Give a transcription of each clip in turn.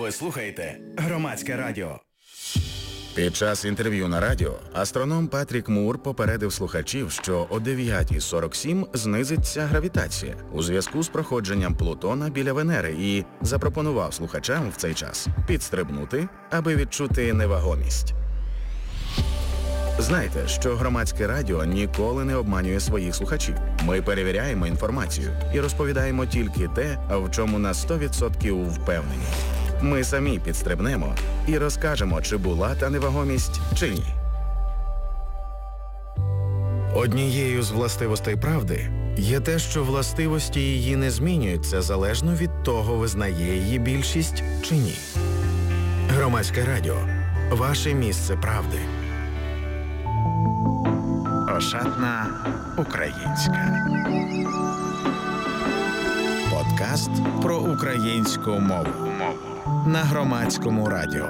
Ви слухаєте Громадське радіо. Під час інтерв'ю на радіо астроном Патрік Мур попередив слухачів, що о 9:47 знизиться гравітація у зв'язку з проходженням Плутона біля Венери і запропонував слухачам в цей час підстрибнути, аби відчути невагомість. Знайте, що Громадське радіо ніколи не обманює своїх слухачів. Ми перевіряємо інформацію і розповідаємо тільки те, в чому на 100% впевнені. Ми самі підстрибнемо і розкажемо, чи була та невагомість, чи ні. Однією з властивостей правди є те, що властивості її не змінюються залежно від того, визнає її більшість чи ні. Громадське радіо – ваше місце правди. Ошатна українська. Подкаст про українську мову на Громадському радіо.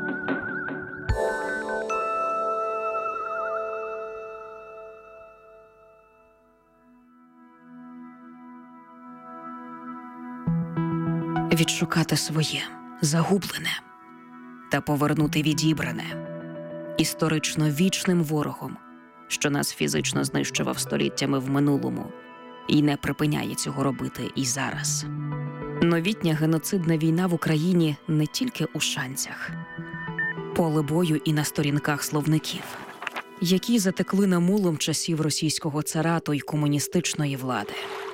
Відшукати своє, загублене, та повернути відібране історично вічним ворогом, що нас фізично знищував століттями в минулому і не припиняє цього робити і зараз. Новітня геноцидна війна в Україні не тільки у шанцях. Поле бою і на сторінках словників, які затекли намулом часів російського царату й комуністичної влади.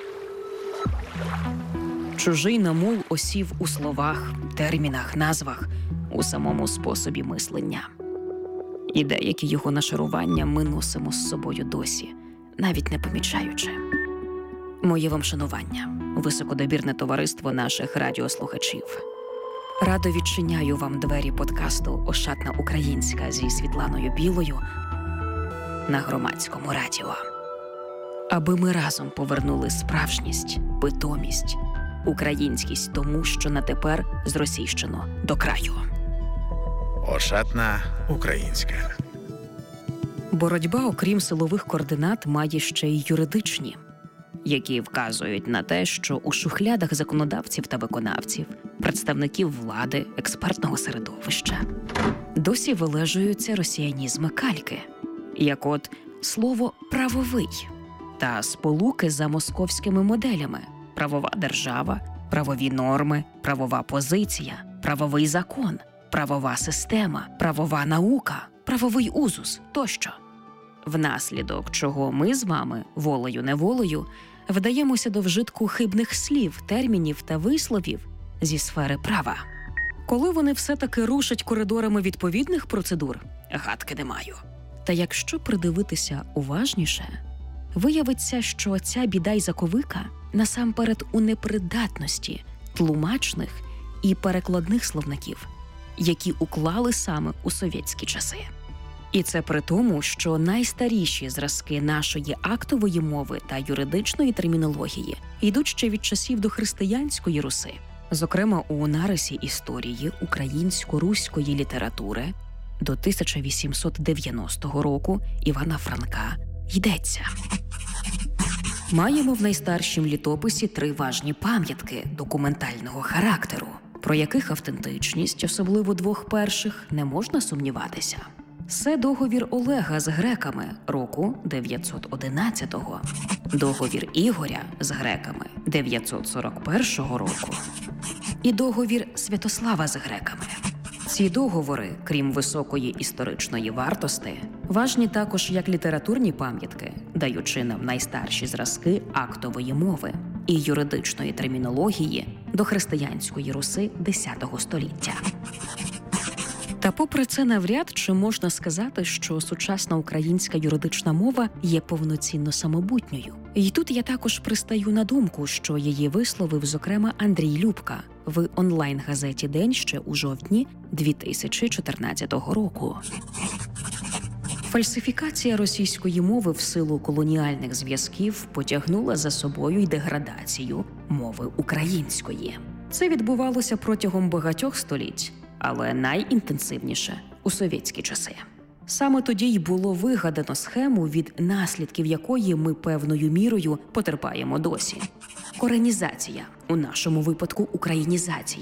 Чужий намул осів у словах, термінах, назвах, у самому способі мислення. І деякі його нашарування ми носимо з собою досі, навіть не помічаючи. Моє вам шанування, високодобірне товариство наших радіослухачів. Радо відчиняю вам двері подкасту «Ошатна українська» зі Світланою Білою на Громадському радіо. Аби ми разом повернули справжність, питомість, українськість тому, що на тепер зросійщено до краю. Ошатна українська. Боротьба, окрім силових координат, має ще й юридичні, які вказують на те, що у шухлядах законодавців та виконавців, представників влади, експертного середовища досі вилежуються росіянізми кальки, як от слово «правовий» та сполуки за московськими моделями – правова держава, правові норми, правова позиція, правовий закон, правова система, правова наука, правовий узус тощо. Внаслідок чого ми з вами, волею-неволею, вдаємося до вжитку хибних слів, термінів та висловів зі сфери права. Коли вони все-таки рушать коридорами відповідних процедур, гадки не маю. Та якщо придивитися уважніше, виявиться, що ця біда й заковика насамперед у непридатності тлумачних і перекладних словників, які уклали саме у совєтські часи. І це при тому, що найстаріші зразки нашої актової мови та юридичної термінології йдуть ще від часів дохристиянської Руси. Зокрема, у нарисі історії українсько-руської літератури до 1890 року Івана Франка йдеться. Маємо в найстаршім літописі 3 важні пам'ятки документального характеру, про яких автентичність, особливо 2 перших, не можна сумніватися. Це договір Олега з греками року 911-го, договір Ігоря з греками 941 року і договір Святослава з греками. Ці договори, крім високої історичної вартості, важні також як літературні пам'ятки, даючи нам найстарші зразки актової мови і юридичної термінології дохристиянської Руси X століття. Та попри це навряд чи можна сказати, що сучасна українська юридична мова є повноцінно самобутньою. І тут я також пристаю на думку, що її висловив, зокрема, Андрій Любка в онлайн-газеті «День» ще у жовтні 2014 року. Фальсифікація російської мови в силу колоніальних зв'язків потягнула за собою й деградацію мови української. Це відбувалося протягом багатьох століть, але найінтенсивніше у совєтські часи. Саме тоді й було вигадано схему, від наслідків якої ми певною мірою потерпаємо досі. Коренізація, у нашому випадку українізація,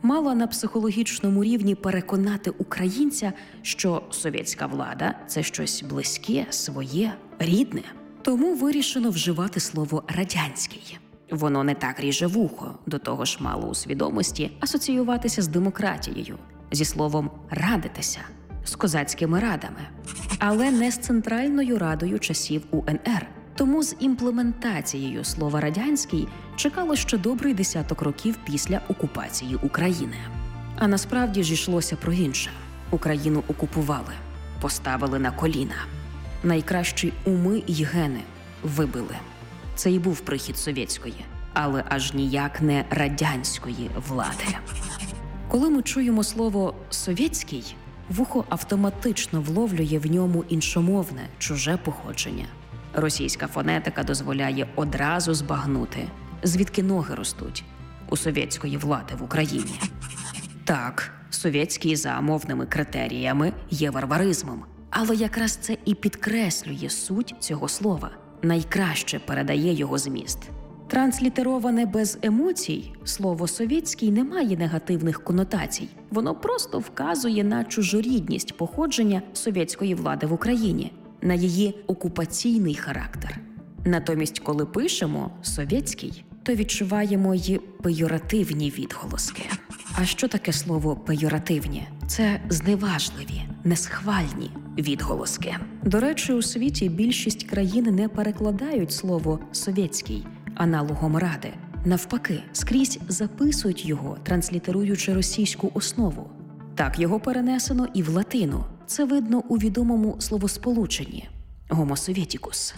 мала на психологічному рівні переконати українця, що совєтська влада – це щось близьке, своє, рідне. Тому вирішено вживати слово «радянський». Воно не так ріже вухо, до того ж мало у свідомості асоціюватися з демократією, зі словом «радитися», з козацькими радами, але не з Центральною Радою часів УНР. Тому з імплементацією слова «радянський» чекало ще добрий десяток років після окупації України. А насправді ж йшлося про інше. Україну окупували, поставили на коліна. Найкращі уми й гени вибили. Це і був прихід совєтської, але аж ніяк не радянської влади. Коли ми чуємо слово «совєтський», вухо автоматично вловлює в ньому іншомовне, чуже походження. Російська фонетика дозволяє одразу збагнути, звідки ноги ростуть у совєтської влади в Україні. Так, совєтський за мовними критеріями є варваризмом, але якраз це і підкреслює суть цього слова, найкраще передає його зміст. Транслітероване без емоцій, слово «совєтський» не має негативних конотацій. Воно просто вказує на чужорідність походження совєтської влади в Україні, на її окупаційний характер. Натомість, коли пишемо «совєтський», то відчуваємо й пейоративні відголоски. А що таке слово «пейоративні»? Це зневажливі, несхвальні відголоски. До речі, у світі більшість країн не перекладають слово «совєтський» аналогом «ради». Навпаки, скрізь записують його, транслітеруючи російську основу. Так його перенесено і в латину. Це видно у відомому словосполученні «homo sovieticus».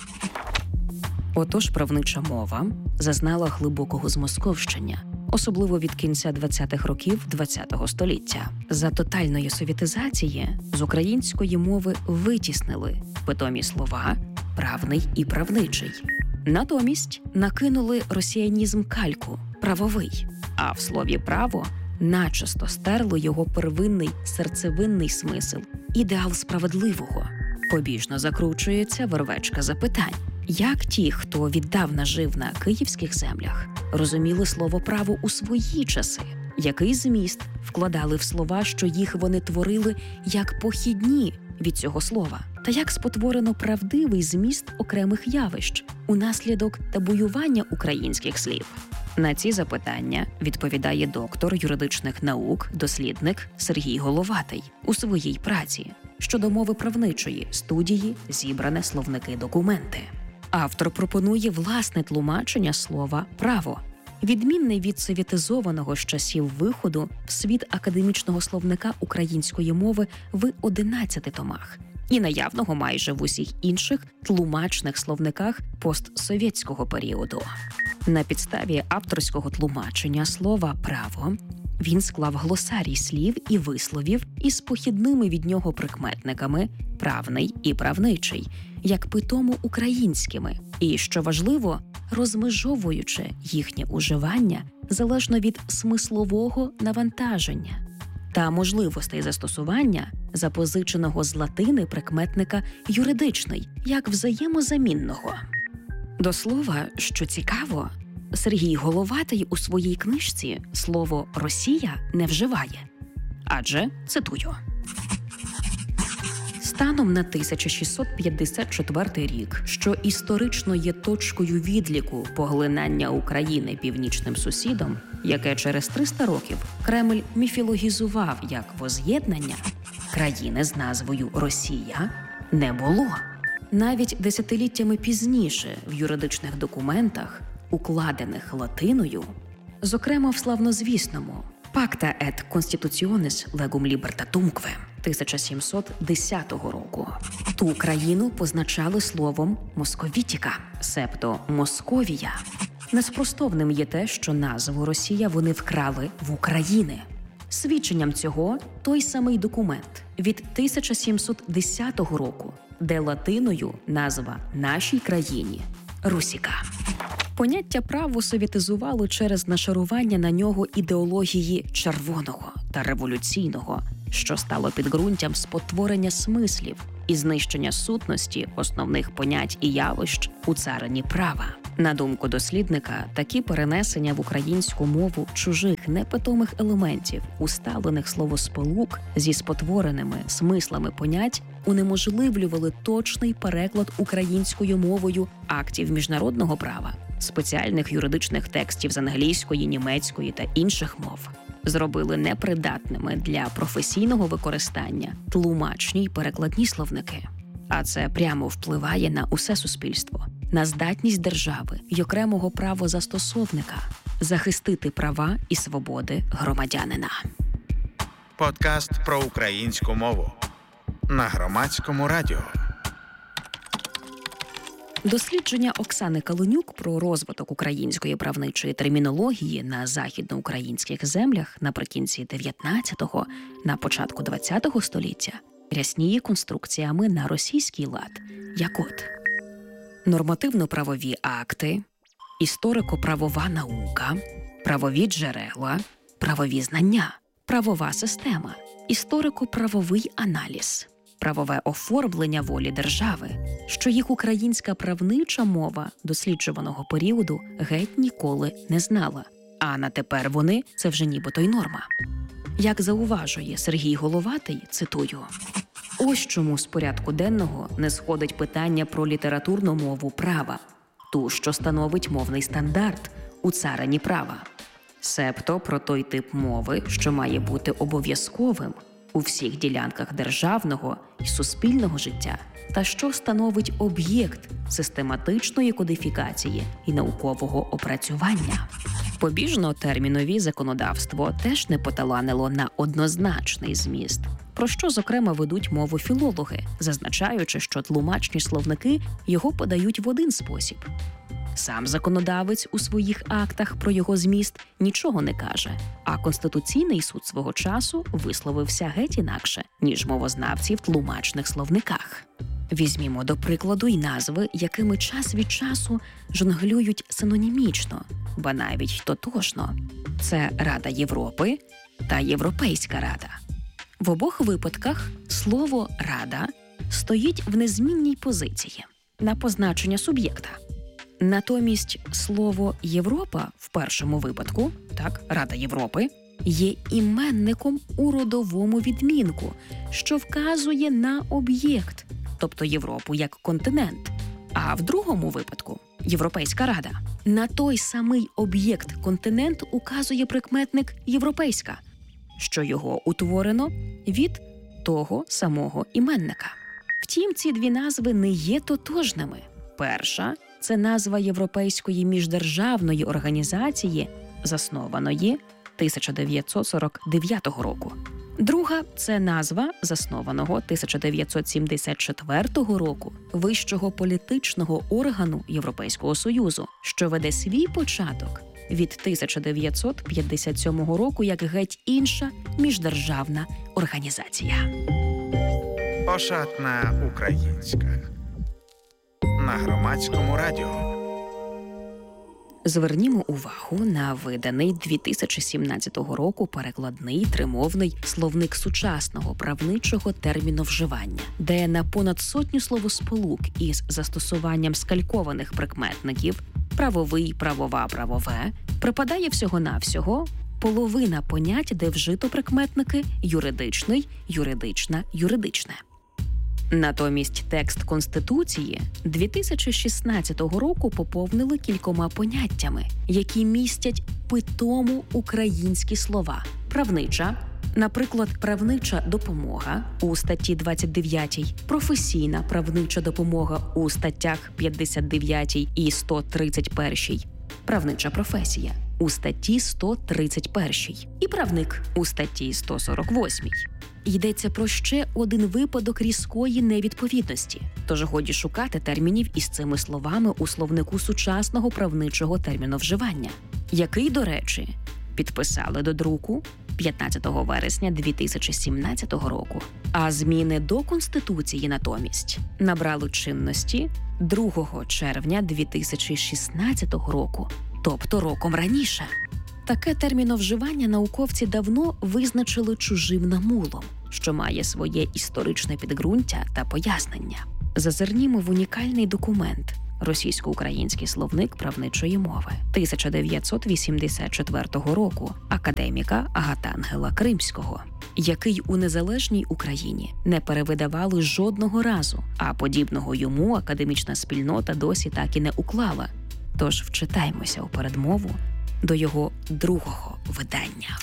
Отож, правнича мова зазнала глибокого змосковщення, особливо від кінця 20-х років ХХ століття. За тотальної совєтизації з української мови витіснили питомі слова «правний» і «правничий». Натомість накинули росіянізм кальку «правовий», а в слові «право» начисто стерли його первинний серцевинний смисл – ідеал справедливого. Побіжно закручується вервечка запитань. Як ті, хто віддавна жив на київських землях, розуміли слово «право» у свої часи? Який зміст вкладали в слова, що їх вони творили як похідні від цього слова? Та як спотворено правдивий зміст окремих явищ унаслідок табуювання українських слів? На ці запитання відповідає доктор юридичних наук, дослідник Сергій Головатий у своїй праці щодо мови правничої студії «Зібране словники-документи». Автор пропонує власне тлумачення слова «право», відмінне від совєтизованого з часів виходу в світ академічного словника української мови в 11 томах і наявного майже в усіх інших тлумачних словниках постсовєтського періоду. На підставі авторського тлумачення слова «право» він склав глосарій слів і висловів із похідними від нього прикметниками «правний» і «правничий», як питому українськими, і, що важливо, розмежовуючи їхнє уживання залежно від смислового навантаження та можливостей застосування запозиченого з латини прикметника «юридичний» як взаємозамінного. До слова, що цікаво, Сергій Головатий у своїй книжці слово «Росія» не вживає. Адже, цитую, «Станом на 1654 рік, що історично є точкою відліку поглинання України північним сусідом, яке через 300 років Кремль міфологізував як воз'єднання, країни з назвою «Росія» не було. Навіть десятиліттями пізніше в юридичних документах, укладених латиною, зокрема в славнозвісному «Pacta et Constitutionis Legum Libertatumque» 1710 року, ту країну позначали словом «московітіка», себто «Московія». Неспростовним є те, що назву «Росія» вони вкрали в України. Свідченням цього той самий документ від 1710 року, де латиною назва нашій країні «Русіка». Поняття «право» совєтизувало через нашарування на нього ідеології червоного та революційного, що стало підґрунтям спотворення смислів і знищення сутності основних понять і явищ у царині права. На думку дослідника, такі перенесення в українську мову чужих непитомих елементів, усталених словосполук зі спотвореними смислами понять, унеможливлювали точний переклад українською мовою актів міжнародного права, спеціальних юридичних текстів з англійської, німецької та інших мов. Зробили непридатними для професійного використання тлумачні й перекладні словники. А це прямо впливає на усе суспільство, на здатність держави й окремого правозастосовника захистити права і свободи громадянина. Подкаст про українську мову на Громадському радіо. Дослідження Оксани Калинюк про розвиток української правничої термінології на західноукраїнських землях наприкінці 19-го, на початку 20-го століття рясніє конструкціями на російський лад, як от: нормативно-правові акти, історико-правова наука, правові джерела, правові знання, правова система, історико-правовий аналіз, правове оформлення волі держави, що їх українська правнича мова досліджуваного періоду геть ніколи не знала. А на тепер вони – це вже нібито й норма. Як зауважує Сергій Головатий, цитую: «Ось чому з порядку денного не сходить питання про літературну мову права, ту, що становить мовний стандарт у царині права, себто про той тип мови, що має бути обов'язковим у всіх ділянках державного і суспільного життя, та що становить об'єкт систематичної кодифікації і наукового опрацювання». Побіжно термінові законодавство теж не поталанило на однозначний зміст, про що, зокрема, ведуть мову філологи, зазначаючи, що тлумачні словники його подають в один спосіб. Сам законодавець у своїх актах про його зміст нічого не каже, а Конституційний суд свого часу висловився геть інакше, ніж мовознавці в тлумачних словниках. Візьмімо до прикладу й назви, якими час від часу жонглюють синонімічно, ба навіть тотожно. Це Рада Європи та Європейська Рада. В обох випадках слово «рада» стоїть в незмінній позиції на позначення суб'єкта. Натомість слово «Європа» в першому випадку, так, Рада Європи, є іменником у родовому відмінку, що вказує на об'єкт, тобто Європу як континент. А в другому випадку Європейська Рада. На той самий об'єкт континент указує прикметник «європейська», що його утворено від того самого іменника. Втім, ці дві назви не є тотожними. Перша – це назва Європейської міждержавної організації, заснованої 1949 року. Друга – це назва заснованого 1974 року вищого політичного органу Європейського Союзу, що веде свій початок від 1957 року як геть інша міждержавна організація. Ошатна українська на Громадському радіо. Звернімо увагу на виданий 2017 року перекладний тримовний словник сучасного правничого терміновживання, де на понад сотню словосполук із застосуванням скалькованих прикметників правовий, правова, правове припадає всього-навсього половина понять, де вжито прикметники юридичний, юридична, юридичне. Натомість текст Конституції 2016 року поповнили кількома поняттями, які містять питому українські слова. Правнича, наприклад, правнича допомога у статті 29, професійна правнича допомога у статтях 59 і 131, правнича професія у статті 131 і правник у статті 148. Йдеться про ще один випадок різкої невідповідності, тож годі шукати термінів із цими словами у словнику сучасного правничого терміновживання, який, до речі, підписали до друку 15 вересня 2017 року. А зміни до Конституції натомість набрали чинності 2 червня 2016 року, тобто роком раніше. Таке терміновживання науковці давно визначили чужим намулом, що має своє історичне підґрунтя та пояснення. Зазирнімо в унікальний документ Російсько-український словник правничої мови 1984 року академіка Агатангела Кримського, який у незалежній Україні не перевидавали жодного разу, а подібного йому академічна спільнота досі так і не уклала. Тож вчитаймося у передмову до його другого видання.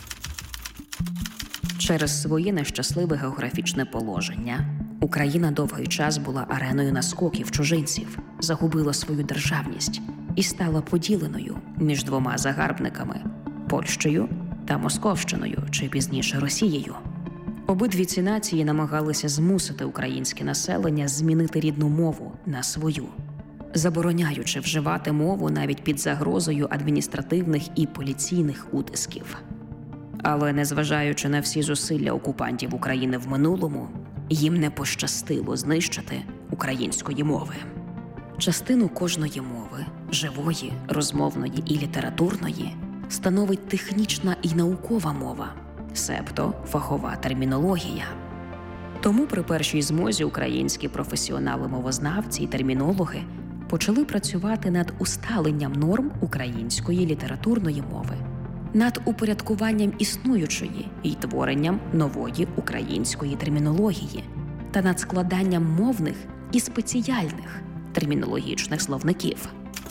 Через своє нещасливе географічне положення Україна довгий час була ареною наскоків чужинців, загубила свою державність і стала поділеною між двома загарбниками – Польщею та Московщиною, чи пізніше Росією. Обидві ці нації намагалися змусити українське населення змінити рідну мову на свою, забороняючи вживати мову навіть під загрозою адміністративних і поліційних утисків. Але незважаючи на всі зусилля окупантів України в минулому, їм не пощастило знищити української мови. Частину кожної мови, живої, розмовної і літературної, становить технічна і наукова мова, себто фахова термінологія. Тому при першій змозі українські професіонали-мовознавці і термінологи почали працювати над усталенням норм української літературної мови, над упорядкуванням існуючої і творенням нової української термінології та над складанням мовних і спеціальних термінологічних словників.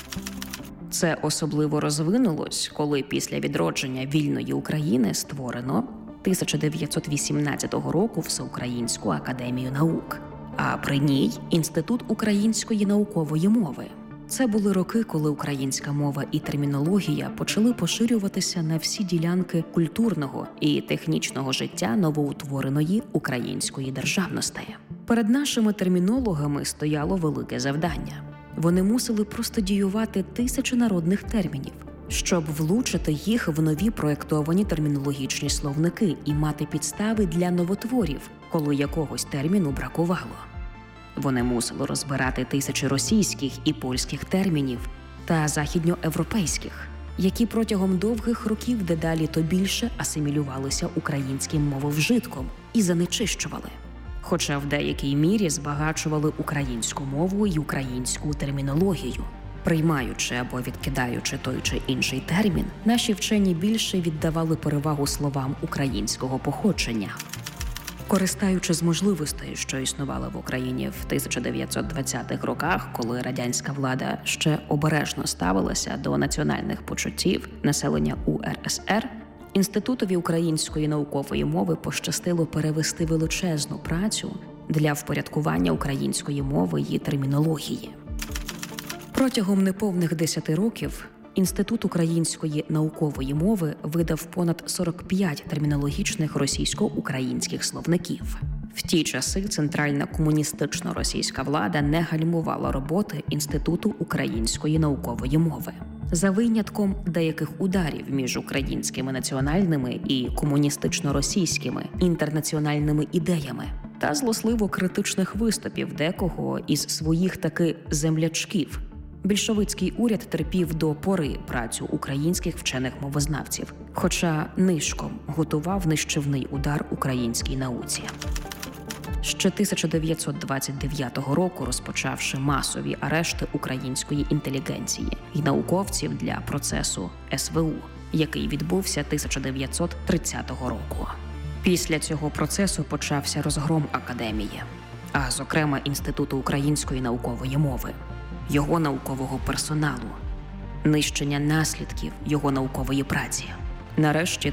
Це особливо розвинулось, коли після відродження вільної України створено 1918 року Всеукраїнську академію наук, а при ній Інститут української наукової мови. Це були роки, коли українська мова і термінологія почали поширюватися на всі ділянки культурного і технічного життя новоутвореної української державності. Перед нашими термінологами стояло велике завдання. Вони мусили простодіювати тисячі народних термінів, щоб влучити їх в нові проєктовані термінологічні словники і мати підстави для новотворів, коли якогось терміну бракувало. Вони мусили розбирати тисячі російських і польських термінів та західньоєвропейських, які протягом довгих років дедалі то більше асимілювалися українським мововжитком і занечищували, хоча в деякій мірі збагачували українську мову і українську термінологію. Приймаючи або відкидаючи той чи інший термін, наші вчені більше віддавали перевагу словам українського походження. Користаючись можливостей, що існували в Україні в 1920-х роках, коли радянська влада ще обережно ставилася до національних почуттів населення УРСР, Інститутові української наукової мови пощастило перевести величезну працю для впорядкування української мови і термінології. Протягом неповних 10 років Інститут української наукової мови видав понад 45 термінологічних російсько-українських словників. В ті часи центральна комуністично-російська влада не гальмувала роботи Інституту української наукової мови. За винятком деяких ударів між українськими національними і комуністично-російськими інтернаціональними ідеями та злосливо критичних виступів декого із своїх таки землячків, більшовицький уряд терпів до пори працю українських вчених мовознавців, хоча нишком готував нищівний удар українській науці. Ще 1929 року, розпочавши масові арешти української інтелігенції і науковців для процесу СВУ, який відбувся 1930 року. Після цього процесу почався розгром академії, а зокрема Інституту української наукової мови, його наукового персоналу, нищення наслідків його наукової праці. Нарешті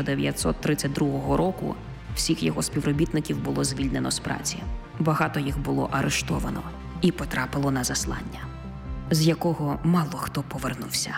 1932 року всіх його співробітників було звільнено з праці. Багато їх було арештовано і потрапило на заслання, з якого мало хто повернувся.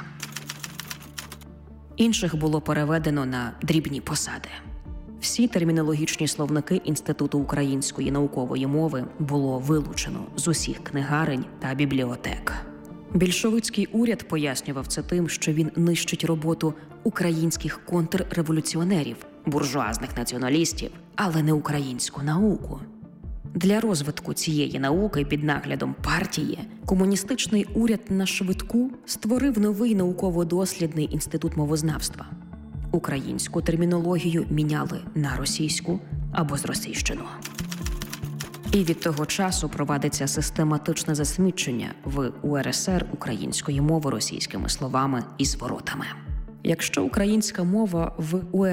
Інших було переведено на дрібні посади. Всі термінологічні словники Інституту української наукової мови було вилучено з усіх книгарень та бібліотек. Більшовицький уряд пояснював це тим, що він нищить роботу українських контрреволюціонерів, буржуазних націоналістів, але не українську науку. Для розвитку цієї науки під наглядом партії комуністичний уряд на швидку створив новий науково-дослідний інститут мовознавства. Українську термінологію міняли на російську або зросійщену. І від того часу провадиться систематичне засмічення в УРСР української мови російськими словами і зворотами. Якщо українська мова в УРСР